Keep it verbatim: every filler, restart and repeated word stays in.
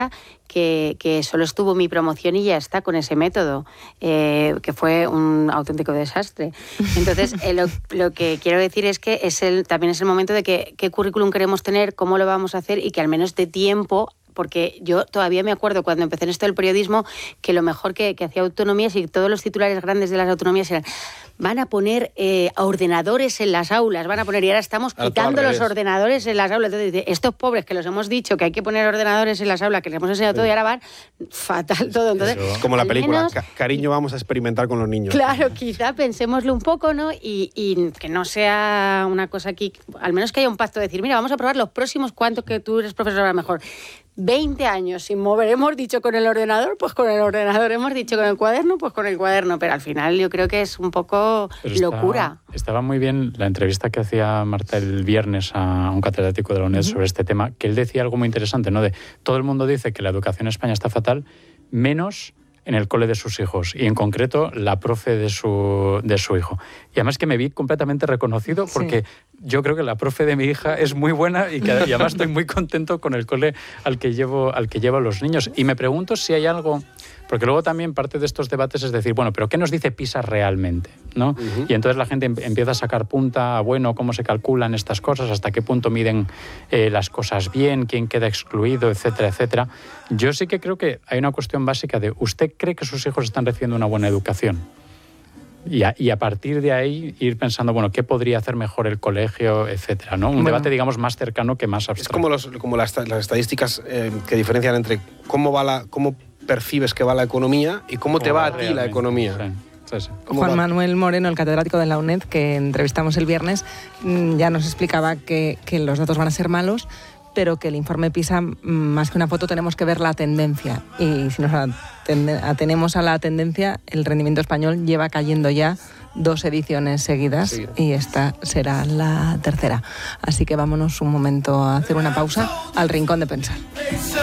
que, que solo estuvo mi promoción y ya está con ese método, eh, que fue un auténtico desastre. Entonces, eh, lo, lo que quiero decir es que es el, también es el momento de que, qué currículum queremos tener, cómo lo vamos a hacer y que al menos dé tiempo. Porque yo todavía me acuerdo cuando empecé en esto del periodismo que lo mejor que, que hacía autonomías y todos los titulares grandes de las autonomías eran van a poner eh, ordenadores en las aulas, van a poner, y ahora estamos quitando los ordenadores en las aulas. Entonces, estos pobres que los hemos dicho que hay que poner ordenadores en las aulas, que les hemos enseñado todo y ahora van fatal todo. Entonces, como la película, menos, ca- cariño, vamos a experimentar con los niños. Claro, quizá pensémoslo un poco, ¿no? Y, y que no sea una cosa aquí, al menos que haya un pacto de decir, mira, vamos a probar los próximos, cuánto que tú eres profesor a lo mejor. veinte años sin mover, hemos dicho con el ordenador, pues con el ordenador, hemos dicho con el cuaderno, pues con el cuaderno, pero al final yo creo que es un poco pero locura. Estaba, estaba muy bien la entrevista que hacía Marta el viernes a un catedrático de la UNED uh-huh. sobre este tema, que él decía algo muy interesante, ¿no? De todo el mundo dice que la educación en España está fatal, menos en el cole de sus hijos, y en concreto la profe de su, de su hijo. Y además que me vi completamente reconocido porque sí. yo creo que la profe de mi hija es muy buena y, que, y además estoy muy contento con el cole al que llevo, al que llevo a los niños. Y me pregunto si hay algo, porque luego también parte de estos debates es decir, bueno, pero ¿qué nos dice PISA realmente? ¿No? Uh-huh. Y entonces la gente empieza a sacar punta a, bueno, cómo se calculan estas cosas, hasta qué punto miden eh, las cosas bien, quién queda excluido, etcétera, etcétera. Yo sí que creo que hay una cuestión básica de, ¿usted cree que sus hijos están recibiendo una buena educación? Y a, y a partir de ahí ir pensando, bueno, ¿qué podría hacer mejor el colegio, etcétera, ¿no? Un bueno, debate, digamos, más cercano que más abstracto. Es como, los, como las, las estadísticas eh, que diferencian entre cómo va la, cómo percibes que va la economía y cómo te va a ti la economía. Sí. Sí, sí. Juan Manuel Moreno, el catedrático de la UNED, que entrevistamos el viernes, ya nos explicaba que, que los datos van a ser malos, pero que el informe PISA, más que una foto, tenemos que ver la tendencia. Y si nos atenemos a la tendencia, el rendimiento español lleva cayendo ya dos ediciones seguidas sí. y esta será la tercera. Así que vámonos un momento a hacer una pausa al rincón de pensar.